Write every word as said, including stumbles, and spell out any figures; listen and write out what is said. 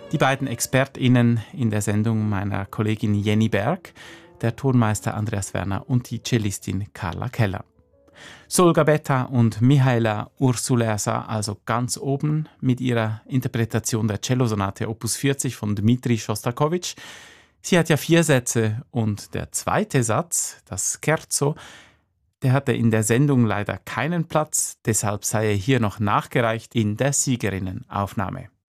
Die beiden ExpertInnen in der Sendung meiner Kollegin Jenny Berg, der Tonmeister Andreas Werner und die Cellistin Carla Keller. Sol Gabetta und Mihaela Ursuleasa also ganz oben mit ihrer Interpretation der Cellosonate Opus vierzig von Dmitri Schostakowitsch. Sie hat ja vier Sätze und der zweite Satz, das Scherzo, der hatte in der Sendung leider keinen Platz, deshalb sei er hier noch nachgereicht in der Siegerinnenaufnahme.